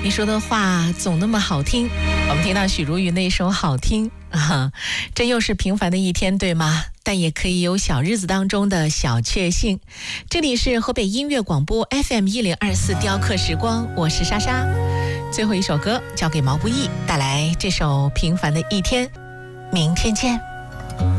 你说的话总那么好听。我们听到许茹芸那首《好听》啊，这又是平凡的一天，对吗？但也可以有小日子当中的小确幸。这里是河北音乐广播 FM1024雕刻时光，我是莎莎。最后一首歌交给毛不易，带来这首《平凡的一天》，明天见。